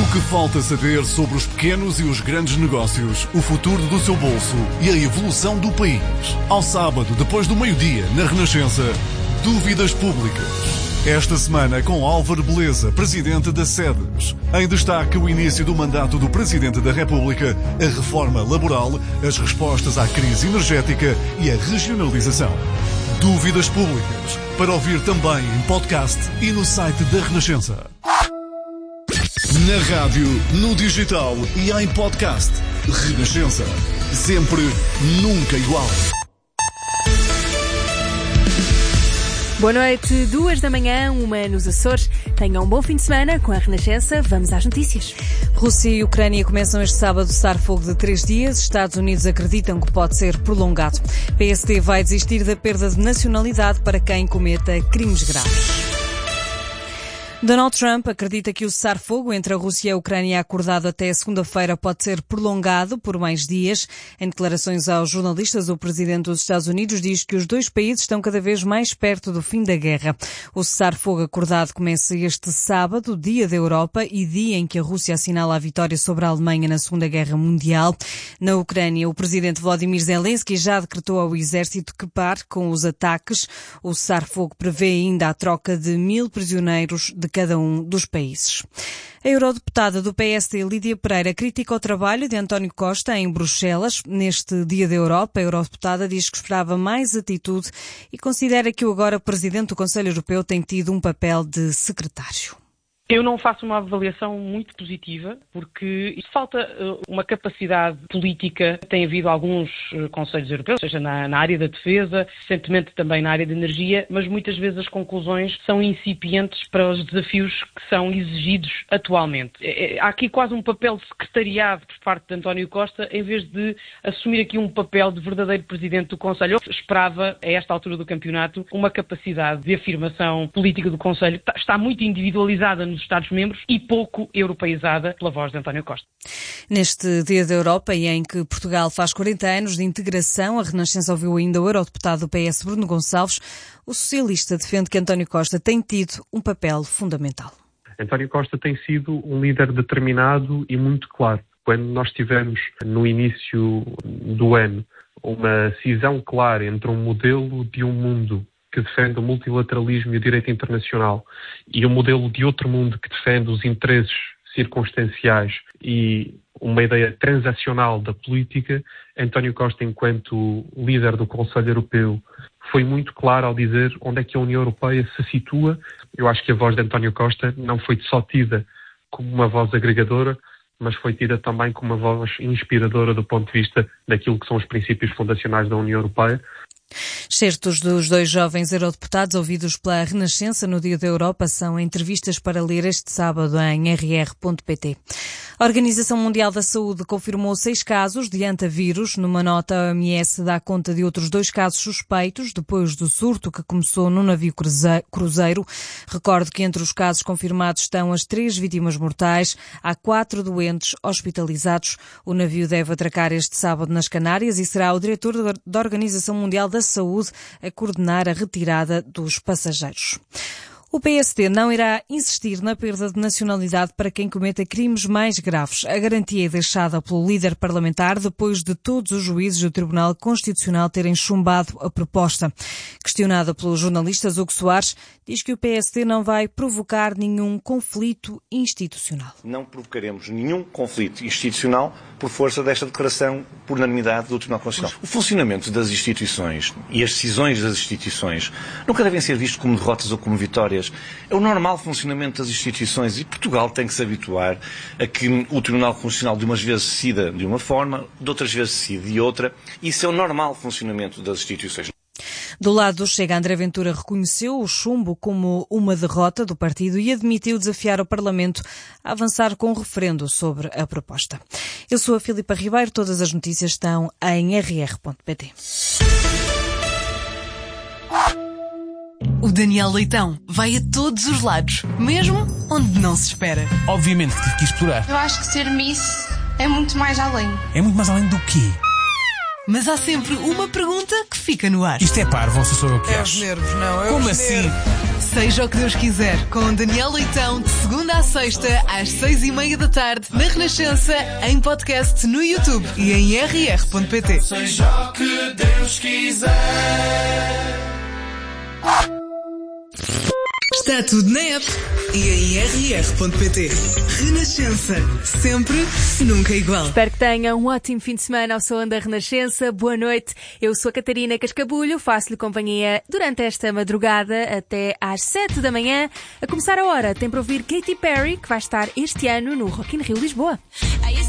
O que falta saber sobre os pequenos e os grandes negócios, o futuro do seu bolso e a evolução do país. Ao sábado, depois do meio-dia, na Renascença, Dúvidas Públicas. Esta semana com Álvaro Beleza, Presidente da SEDES. Em destaque o início do mandato do Presidente da República, a reforma laboral, as respostas à crise energética e a regionalização. Dúvidas Públicas, para ouvir também em podcast e no site da Renascença. Na rádio, no digital e em podcast. Renascença. Sempre, nunca igual. Boa noite, 2h, 1 nos Açores. Tenham um bom fim de semana com a Renascença. Vamos às notícias. Rússia e Ucrânia começam este sábado cessar-fogo de 3 dias. Estados Unidos acreditam que pode ser prolongado. PSD vai desistir da perda de nacionalidade para quem cometa crimes graves. Donald Trump acredita que o cessar-fogo entre a Rússia e a Ucrânia acordado até segunda-feira pode ser prolongado por mais dias. Em declarações aos jornalistas, o presidente dos Estados Unidos diz que os dois países estão cada vez mais perto do fim da guerra. O cessar-fogo acordado começa este sábado, Dia da Europa e dia em que a Rússia assinala a vitória sobre a Alemanha na Segunda Guerra Mundial. Na Ucrânia, o presidente Volodymyr Zelensky já decretou ao exército que pare com os ataques. O cessar-fogo prevê ainda a troca de 1.000 prisioneiros de cada um dos países. A eurodeputada do PSD, Lídia Pereira, critica o trabalho de António Costa em Bruxelas. Neste Dia da Europa, a eurodeputada diz que esperava mais atitude e considera que o agora presidente do Conselho Europeu tem tido um papel de secretário. Eu não faço uma avaliação muito positiva, porque falta uma capacidade política. Tem havido alguns conselhos europeus, seja na área da defesa, recentemente também na área da energia, mas muitas vezes as conclusões são incipientes para os desafios que são exigidos atualmente. Há aqui quase um papel de secretariado por parte de António Costa, em vez de assumir aqui um papel de verdadeiro presidente do Conselho. Eu esperava, a esta altura do campeonato, uma capacidade de afirmação política do Conselho. Está muito individualizada nos Estados-membros e pouco europeizada pela voz de António Costa. Neste Dia da Europa e em que Portugal faz 40 anos de integração, a Renascença ouviu ainda o eurodeputado do PS, Bruno Gonçalves. O socialista defende que António Costa tem tido um papel fundamental. António Costa tem sido um líder determinado e muito claro. Quando nós tivemos, no início do ano, uma cisão clara entre um modelo de um mundo que defende o multilateralismo e o direito internacional e um modelo de outro mundo que defende os interesses circunstanciais e uma ideia transacional da política, António Costa, enquanto líder do Conselho Europeu, foi muito claro ao dizer onde é que a União Europeia se situa. Eu acho que a voz de António Costa não foi só tida como uma voz agregadora, mas foi tida também como uma voz inspiradora do ponto de vista daquilo que são os princípios fundacionais da União Europeia. Certos dos dois jovens eurodeputados ouvidos pela Renascença no Dia da Europa são entrevistas para ler este sábado em rr.pt. A Organização Mundial da Saúde confirmou 6 casos de hantavírus. Numa nota, a OMS dá conta de outros 2 casos suspeitos depois do surto que começou num navio cruzeiro. Recordo que entre os casos confirmados estão as 3 vítimas mortais. Há 4 doentes hospitalizados. O navio deve atracar este sábado nas Canárias e será o diretor da Organização Mundial da Saúde a coordenar a retirada dos passageiros. O PSD não irá insistir na perda de nacionalidade para quem cometa crimes mais graves. A garantia é deixada pelo líder parlamentar depois de todos os juízes do Tribunal Constitucional terem chumbado a proposta. Questionada pelos jornalistas, Hugo Soares diz que o PSD não vai provocar nenhum conflito institucional. Não provocaremos nenhum conflito institucional por força desta declaração por unanimidade do Tribunal Constitucional. O funcionamento das instituições e as decisões das instituições nunca devem ser vistos como derrotas ou como vitórias. É o normal funcionamento das instituições e Portugal tem que se habituar a que o Tribunal Constitucional de umas vezes decida de uma forma, de outras vezes decide de outra. Isso é o normal funcionamento das instituições. Do lado do Chega, André Ventura reconheceu o chumbo como uma derrota do partido e admitiu desafiar o Parlamento a avançar com um referendo sobre a proposta. Eu sou a Filipa Ribeiro, todas as notícias estão em rr.pt. O Daniel Leitão vai a todos os lados, mesmo onde não se espera. Obviamente que tive que explorar. Eu acho que ser Miss é muito mais além. É muito mais além do quê? Mas há sempre uma pergunta que fica no ar. Isto é parvo, ou se sou eu que É acho? os nervos, não? É Como os assim? nervos. Seja o que Deus quiser, com Daniel Leitão, de segunda a sexta, às 6:30 da tarde, na Renascença, em podcast no YouTube e em rr.pt. Seja o que Deus quiser. Está tudo na app e em rr.pt. Renascença. Sempre, nunca igual. Espero que tenham um ótimo fim de semana ao som da Renascença. Boa noite. Eu sou a Catarina Cascabulho, faço-lhe companhia durante esta madrugada até às 7 da manhã. A começar a hora, tem para ouvir Katy Perry, que vai estar este ano no Rock in Rio Lisboa.